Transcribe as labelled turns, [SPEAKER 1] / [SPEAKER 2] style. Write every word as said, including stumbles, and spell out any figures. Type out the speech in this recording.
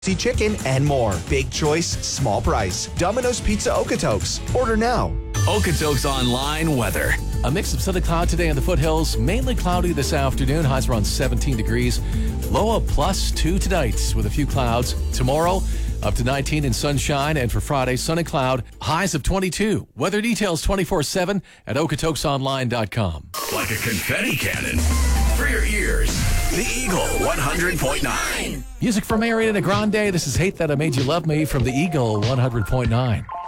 [SPEAKER 1] chicken, and more. Big choice, small price. Domino's Pizza Okotoks. Order now.
[SPEAKER 2] Okotoks Online weather.
[SPEAKER 3] A mix of sun and cloud today in the foothills. Mainly cloudy this afternoon. Highs around seventeen degrees. Low of plus two tonight with a few clouds. Tomorrow, up to nineteen in sunshine. And for Friday, sun and cloud. Highs of twenty-two. Weather details twenty-four seven at okotokes online dot com.
[SPEAKER 2] Like a confetti cannon for your ears. The Eagle one hundred point nine.
[SPEAKER 3] Music from Ariana Grande. This is Hate That I Made You Love Me from the Eagle one hundred point nine.